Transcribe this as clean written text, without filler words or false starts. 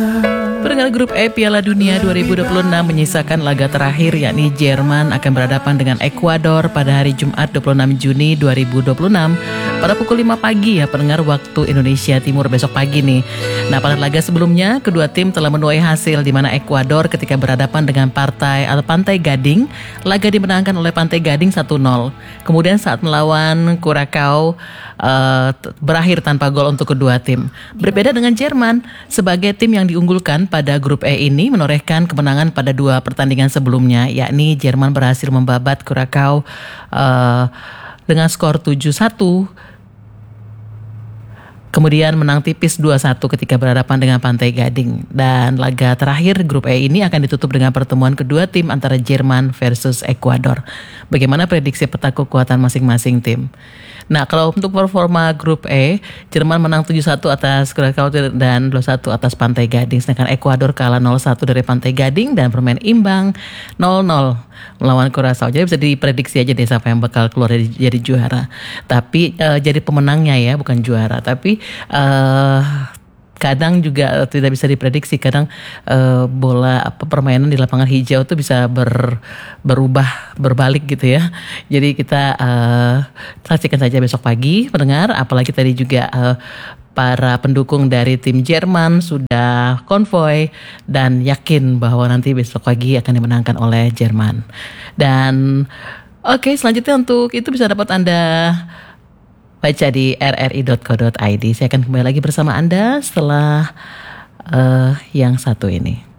Pendengar grup E Piala Dunia 2026 menyisakan laga terakhir, yakni Jerman akan berhadapan dengan Ekuador pada hari Jumat 26 Juni 2026 pada pukul 5 pagi ya pendengar, waktu Indonesia Timur besok pagi nih. Nah, pada laga sebelumnya kedua tim telah menuai hasil di mana Ekuador ketika berhadapan dengan Pantai Gading, laga dimenangkan oleh Pantai Gading 1-0. Kemudian saat melawan Curaçao berakhir tanpa gol untuk kedua tim. Berbeda dengan Jerman, sebagai tim yang diunggulkan pada grup E ini menorehkan kemenangan pada dua pertandingan sebelumnya, yakni Jerman berhasil membabat Curaçao dengan skor 7-1. Kemudian menang tipis 2-1 ketika berhadapan dengan Pantai Gading. Dan laga terakhir grup E ini akan ditutup dengan pertemuan kedua tim antara Jerman versus Ekuador. Bagaimana prediksi peta kekuatan masing-masing tim? Nah, kalau untuk performa grup E, Jerman menang 7-1 atas Curaçao dan 2-1 atas Pantai Gading. Sedangkan Ekuador kalah 0-1 dari Pantai Gading dan bermain imbang 0-0 melawan Curaçao. Jadi bisa diprediksi aja deh siapa yang bakal keluar jadi juara. Tapi jadi pemenangnya ya, bukan juara. Tapi kadang juga tidak bisa diprediksi. Kadang permainan di lapangan hijau tuh bisa berubah, berbalik gitu ya. Jadi kita saksikan saja besok pagi pendengar. Apalagi tadi juga para pendukung dari tim Jerman sudah konvoy dan yakin bahwa nanti besok pagi akan dimenangkan oleh Jerman. Dan oke, selanjutnya untuk itu bisa dapat Anda baca di rri.co.id. Saya akan kembali lagi bersama Anda setelah yang satu ini.